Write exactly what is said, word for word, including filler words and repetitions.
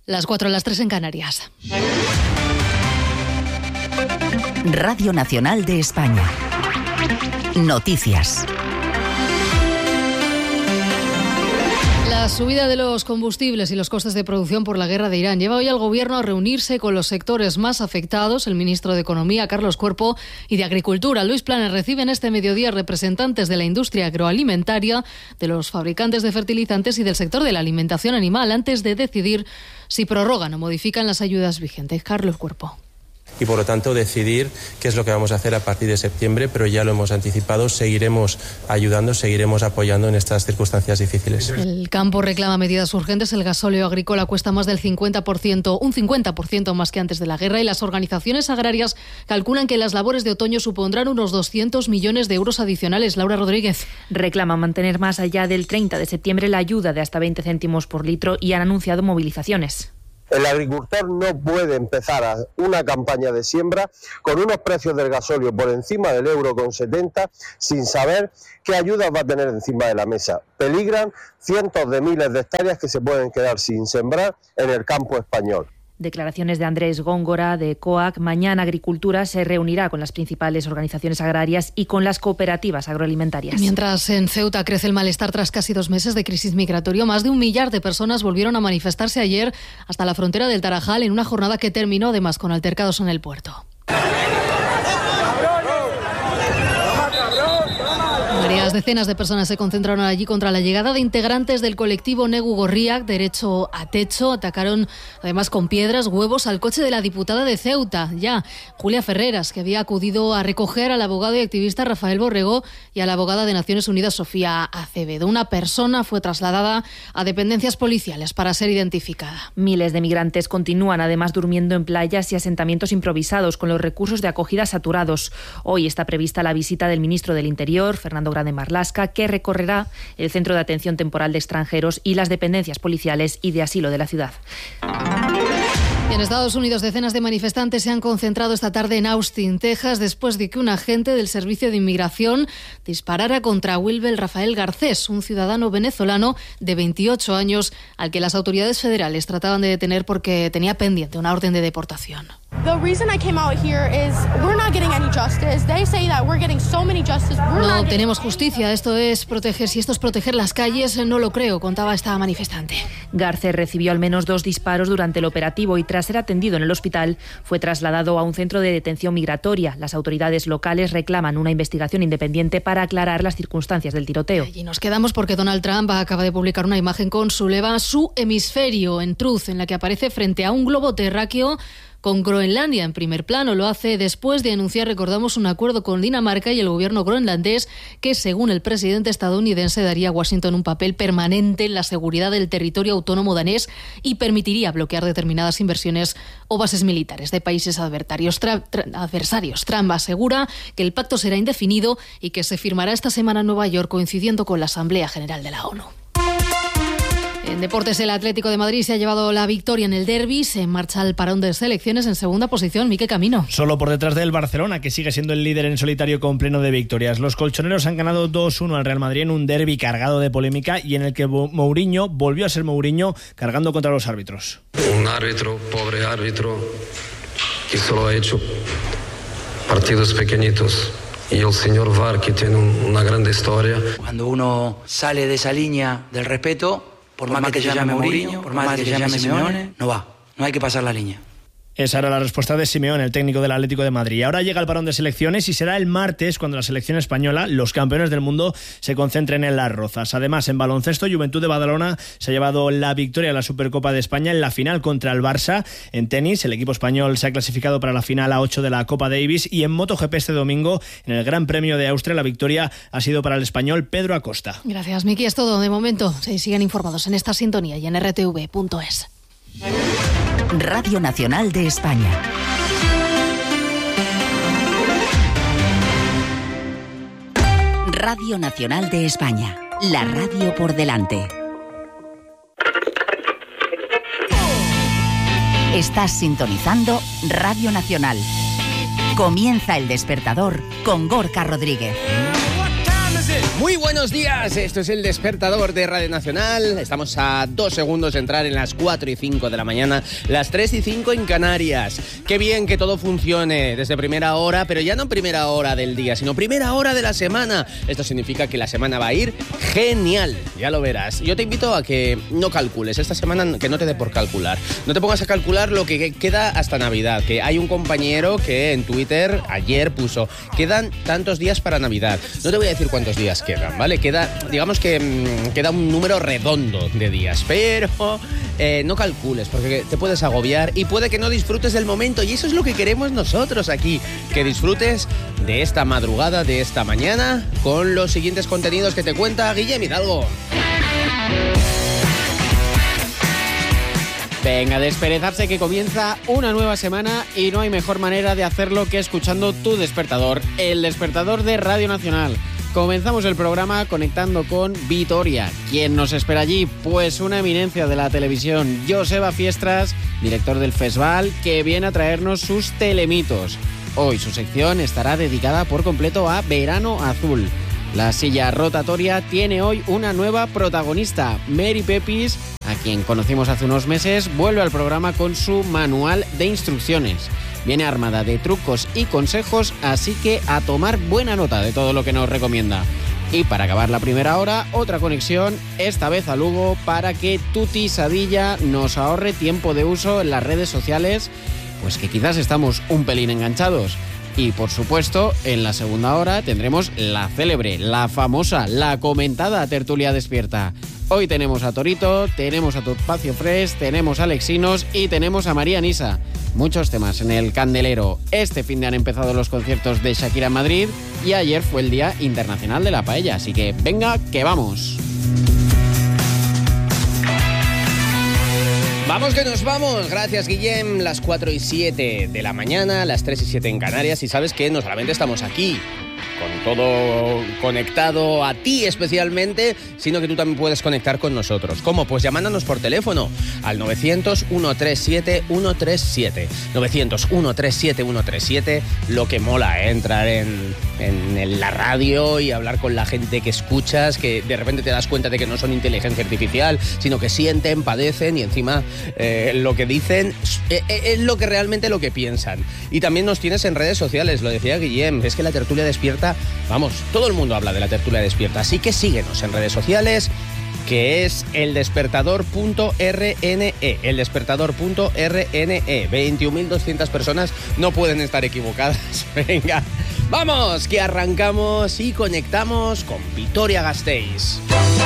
Las cuatro, las tres en Canarias. Radio Nacional de España. Noticias. La subida de los combustibles y los costes de producción por la guerra de Irán lleva hoy al Gobierno a reunirse con los sectores más afectados. El ministro de Economía, Carlos Cuerpo, y de Agricultura, Luis Planas, reciben este mediodía representantes de la industria agroalimentaria, de los fabricantes de fertilizantes y del sector de la alimentación animal, antes de decidir si prorrogan o modifican las ayudas vigentes. Carlos Cuerpo. Y por lo tanto decidir qué es lo que vamos a hacer a partir de septiembre, pero ya lo hemos anticipado, seguiremos ayudando, seguiremos apoyando en estas circunstancias difíciles. El campo reclama medidas urgentes. El gasóleo agrícola cuesta más del cincuenta por ciento, un cincuenta por ciento más que antes de la guerra, y las organizaciones agrarias calculan que las labores de otoño supondrán unos doscientos millones de euros adicionales. Laura Rodríguez. Reclaman mantener más allá del treinta de septiembre la ayuda de hasta veinte céntimos por litro y han anunciado movilizaciones. El agricultor no puede empezar a una campaña de siembra con unos precios del gasóleo por encima del euro con setenta sin saber qué ayudas va a tener encima de la mesa. Peligran cientos de miles de hectáreas que se pueden quedar sin sembrar en el campo español. Declaraciones de Andrés Góngora, de COAC. Mañana Agricultura se reunirá con las principales organizaciones agrarias y con las cooperativas agroalimentarias. Mientras en Ceuta crece el malestar tras casi dos meses de crisis migratoria, más de un millar de personas volvieron a manifestarse ayer hasta la frontera del Tarajal en una jornada que terminó además con altercados en el puerto. Varias decenas de personas se concentraron allí contra la llegada de integrantes del colectivo Negu Gorriak, Derecho a Techo. Atacaron además con piedras, huevos al coche de la diputada de Ceuta, ya, Julia Ferreras, que había acudido a recoger al abogado y activista Rafael Borrego y a la abogada de Naciones Unidas, Sofía Acevedo. Una persona fue trasladada a dependencias policiales para ser identificada. Miles de migrantes continúan además durmiendo en playas y asentamientos improvisados con los recursos de acogida saturados. Hoy está prevista la visita del ministro del Interior, Fernando Grande Marlaska, que recorrerá el Centro de Atención Temporal de Extranjeros y las dependencias policiales y de asilo de la ciudad. En Estados Unidos, decenas de manifestantes se han concentrado esta tarde en Austin, Texas, después de que un agente del Servicio de Inmigración disparara contra Wilbel Rafael Garcés, un ciudadano venezolano de veintiocho años, al que las autoridades federales trataban de detener porque tenía pendiente una orden de deportación. No obtenemos justicia, esto es proteger, si esto es proteger las calles, no lo creo, contaba esta manifestante. Garcés recibió al menos dos disparos durante el operativo y tras ser atendido en el hospital fue trasladado a un centro de detención migratoria. Las autoridades locales reclaman una investigación independiente para aclarar las circunstancias del tiroteo. Y nos quedamos porque Donald Trump acaba de publicar una imagen con su leva Su hemisferio en Truth, en la que aparece frente a un globo terráqueo con Groenlandia en primer plano. Lo hace después de anunciar, recordamos, un acuerdo con Dinamarca y el gobierno groenlandés que, según el presidente estadounidense, daría a Washington un papel permanente en la seguridad del territorio autónomo danés y permitiría bloquear determinadas inversiones o bases militares de países adversarios. Tra- tra- adversarios. Trump asegura que el pacto será indefinido y que se firmará esta semana en Nueva York, coincidiendo con la Asamblea General de la ONU. En deportes, el Atlético de Madrid se ha llevado la victoria en el derbi, se marcha al parón de selecciones en segunda posición. Mique Camino. Solo por detrás del Barcelona, que sigue siendo el líder en solitario con pleno de victorias. Los colchoneros han ganado dos uno al Real Madrid en un derbi cargado de polémica y en el que Mourinho volvió a ser Mourinho cargando contra los árbitros. Un árbitro, pobre árbitro, que solo ha hecho partidos pequeñitos. Y el señor V A R, que tiene una gran historia. Cuando uno sale de esa línea del respeto, por más que te llame Mourinho, por más que te llame Simeone, no va, no hay que pasar la línea. Esa era la respuesta de Simeone, el técnico del Atlético de Madrid. Ahora llega el parón de selecciones y será el martes cuando la selección española, los campeones del mundo, se concentren en Las Rozas. Además, en baloncesto, Juventud de Badalona se ha llevado la victoria en la Supercopa de España en la final contra el Barça. En tenis, el equipo español se ha clasificado para la final A ocho de la Copa Davis. Y en MotoGP este domingo, en el Gran Premio de Austria, la victoria ha sido para el español Pedro Acosta. Gracias, Miki. Es todo de momento. Se siguen informados en esta sintonía y en r t v punto es. Radio Nacional de España. Radio Nacional de España. La radio por delante. Estás sintonizando Radio Nacional. Comienza El Despertador con Gorka Rodríguez. Muy buenos días, esto es El Despertador de Radio Nacional. Estamos a dos segundos de entrar en las cuatro y cinco de la mañana, las tres y cinco en Canarias. Qué bien que todo funcione desde primera hora, pero ya no primera hora del día, sino primera hora de la semana. Esto significa que la semana va a ir genial, ya lo verás. Yo te invito a que no calcules, esta semana que no te dé por calcular. No te pongas a calcular lo que queda hasta Navidad, que hay un compañero que en Twitter ayer puso, quedan tantos días para Navidad. No te voy a decir cuántos días quedan, ¿vale? Queda, digamos que mmm, queda un número redondo de días, pero eh, no calcules porque te puedes agobiar y puede que no disfrutes del momento, y eso es lo que queremos nosotros aquí, que disfrutes de esta madrugada, de esta mañana, con los siguientes contenidos que te cuenta Guillem Hidalgo. Venga, desperezarse que comienza una nueva semana y no hay mejor manera de hacerlo que escuchando tu despertador, el despertador de Radio Nacional. Comenzamos el programa conectando con Vitoria. ¿Quién nos espera allí? Pues una eminencia de la televisión, Joseba Fiestras, director del festival, que viene a traernos sus telemitos. Hoy su sección estará dedicada por completo a Verano Azul. La silla rotatoria tiene hoy una nueva protagonista, Mary Pepis, a quien conocimos hace unos meses, vuelve al programa con su manual de instrucciones. Viene armada de trucos y consejos, así que a tomar buena nota de todo lo que nos recomienda. Y para acabar la primera hora, otra conexión, esta vez a Lugo, para que Tuti Sadilla nos ahorre tiempo de uso en las redes sociales, pues que quizás estamos un pelín enganchados. Y por supuesto, en la segunda hora tendremos la célebre, la famosa, la comentada tertulia despierta. Hoy tenemos a Torito, tenemos a Topacio Fresh, tenemos a Alexinos y tenemos a María Nisa. Muchos temas en el candelero. Este fin de han empezado los conciertos de Shakira en Madrid y ayer fue el Día Internacional de la Paella. Así que venga, que vamos. Vamos que nos vamos, gracias Guillem, las cuatro y siete de la mañana, las tres y siete en Canarias, y sabes que no solamente estamos aquí, con todo conectado a ti especialmente, sino que tú también puedes conectar con nosotros. ¿Cómo? Pues llamándonos por teléfono al novecientos, ciento treinta y siete, ciento treinta y siete. novecientos, ciento treinta y siete, ciento treinta y siete. Lo que mola, ¿eh? Entrar en, en, en la radio y hablar con la gente que escuchas, que de repente te das cuenta de que no son inteligencia artificial, sino que sienten, padecen y encima eh, lo que dicen eh, es lo que realmente lo que piensan. Y también nos tienes en redes sociales, lo decía Guillem, es que la tertulia despierta. Vamos, todo el mundo habla de la tertulia despierta, así que síguenos en redes sociales, que es eldespertador punto r n e, eldespertador punto r n e. veintiún mil doscientas personas no pueden estar equivocadas. Venga, vamos, que arrancamos y conectamos con Vitoria Gasteiz.